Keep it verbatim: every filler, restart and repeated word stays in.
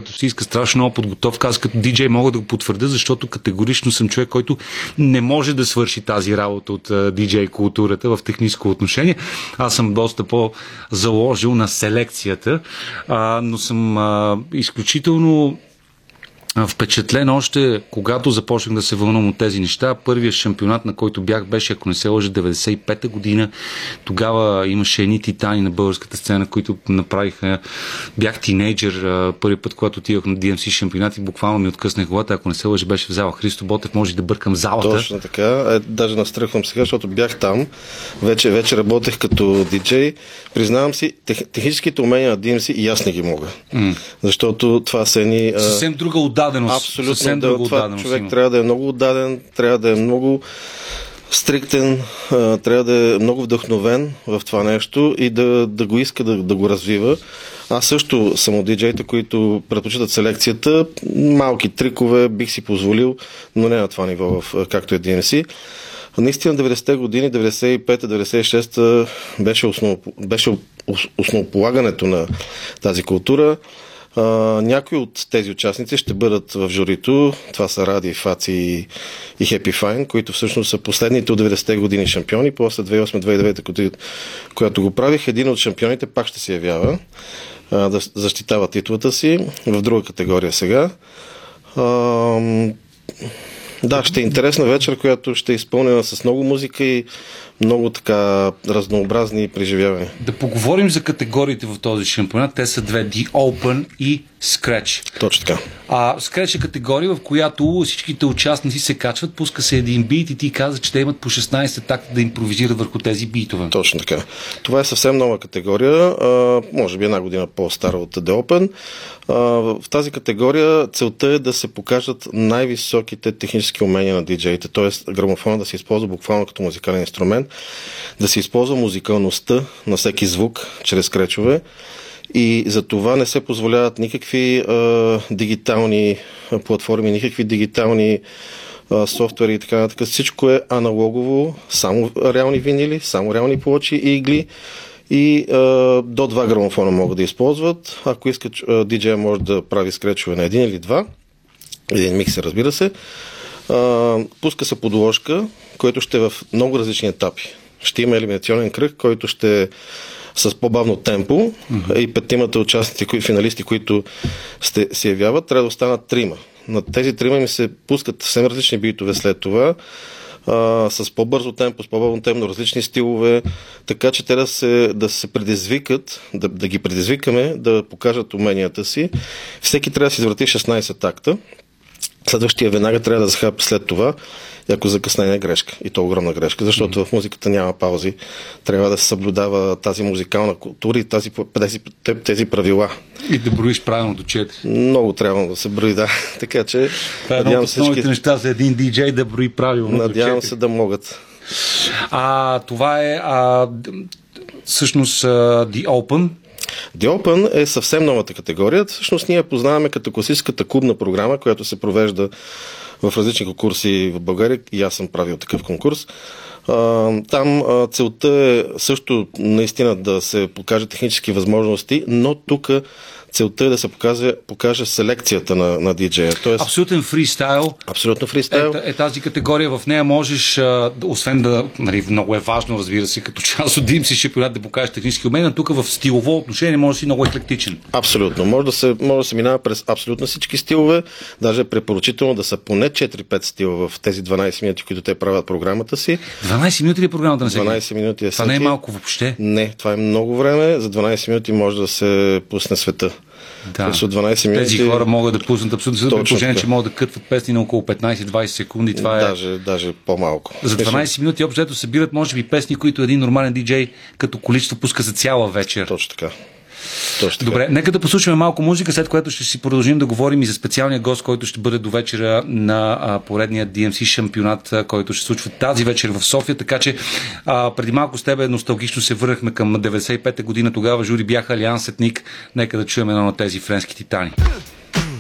който си иска страшно много подготовка. Аз като диджей мога да го потвърдя, защото категорично съм човек, който не може да свърши тази работа от диджей културата в техническо отношение. Аз съм доста по-заложил на селекцията, а, но съм а, изключително впечатлен още, когато започнах да се вълнувам от тези неща. Първият шампионат, на който бях, беше, ако не се лъжа, деветдесет и пета година. Тогава имаше едни титани на българската сцена, които направиха... Бях тинейджър, първи път, когато отивах на Ди Ем Си шампионат и буквално ми откъснах главата. Ако не се лъжа, беше в зала Христо Ботев. Може да бъркам залата. Точно така. Е, даже настръхвам сега, защото бях там. Вече, вече работех като диджей. Признавам си, тех, техническите умения на Ди Ем Си и аз не ги мога. Mm. Защото това са едни... Съвсем друга отдаденост. Абсолютно, да, това човек има. Трябва да е много отдаден, трябва да е много стриктен, трябва да е много вдъхновен в това нещо и да, да го иска да, да го развива. Аз също съм от диджеите, които предпочитат селекцията. Малки трикове бих си позволил, но не на това ниво, в, както е Ди Ем Си. Наистина деветдесетте години, деветдесет и пета деветдесет и шеста беше, основ, беше основополагането на тази култура. Uh, някои от тези участници ще бъдат в журито. Това са Ради, Фаци и Хепи Файн, които всъщност са последните от деветдесетте години шампиони. После две хиляди и осма - две хиляди и девета, която го правих, един от шампионите пак ще се явява uh, да защитава титлата си в друга категория сега. Uh, да, ще е интересна вечер, която ще е изпълнена с много музика и много така разнообразни преживявания. Да поговорим за категориите в този шампионат. Те са две: The Open и Scratch. Точно така. А Scratch е категория, в която всичките участници се качват, пуска се един бит и ти каза, че те имат по шестнайсет такта да импровизират върху тези битове. Точно така. Това е съвсем нова категория, а, може би една година по-стара от The Open. А, в тази категория целта е да се покажат най-високите технически умения на диджеите, т.е. грамофона да се използва буквално като музикален инструмент, да се използва музикалността на всеки звук чрез скречове и за това не се позволяват никакви а, дигитални платформи, никакви дигитални а, софтуери и така нататък. Всичко е аналогово, само реални винили, само реални плочи и игли и а, до два грамофона могат да използват. Ако искат, диджея може да прави скречове на един или два, един миксер, разбира се. А, пуска се подложка, който ще е в много различни етапи. Ще има елиминационен кръг, който ще е с по-бавно темпо mm-hmm. и петимата участници, кои, финалисти, които сте, се явяват, трябва да останат трима. На тези трима ми се пускат съвсем различни битове след това, а, с по-бързо темпо, с по-бавно темпо, различни стилове, така че те да се, да се предизвикат, да, да ги предизвикаме, да покажат уменията си. Всеки трябва да си изврати шестнайсет такта. Следващия веднага трябва да захапи след това и ако закъснее е грешка. И то огромна грешка, защото mm-hmm. в музиката няма паузи. Трябва да се съблюдава тази музикална култура и тази, тези, тези правила. И да броиш правилно до четири. Много трябва да се брои, да. Така че... Това е едно от основните всички... неща за един диджей да брои правилно. Надявам се да могат. А, това е а, всъщност а, The Open. The Open е съвсем новата категория. Всъщност ние познаваме като класическата клубна програма, която се провежда в различни конкурси в България и аз съм правил такъв конкурс. Там целта е също наистина да се покаже технически възможности, но тук целта е да се покаже, покаже селекцията на, на диджея. Тоест, абсолютен фристайл. Абсолютно фристайл. Е, е тази категория, в нея можеш, а, освен да, нали, много е важно, разбира се, като част от Ди Ем Си шампионат да покажеш технически умения, тук в стилово отношение може да си много еклектичен. Абсолютно. Може да се, може да се минава през абсолютно всички стилове. Даже е препоръчително да са поне четири-пет стила в тези дванайсет минути, които те правят програмата си. дванайсет минути ли е програмата на всеки? дванайсет минути е това не е малко въобще. Не, това е много време. За дванайсет минути може да се пусне света. Да. дванайсет минути... Тези хора могат да пуснат абсолютно при положение, че могат да кътват песни на около петнайсет-двайсет секунди. Това даже, е... даже по-малко. За дванайсет минути общо събират може би песни, които един нормален диджей като количество пуска за цяла вечер. Точно така. Точно така. Добре, нека да послушаме малко музика, след което ще си продължим да говорим и за специалния гост, който ще бъде до вечера на а, поредния Ди Ем Си шампионат, а, който ще се случва тази вечер в София. Така че а, преди малко с тебе носталгично се върнахме към деветдесет и пета година. Тогава жури бяха Алианс Етник. Нека да чуем едно на тези френски титани.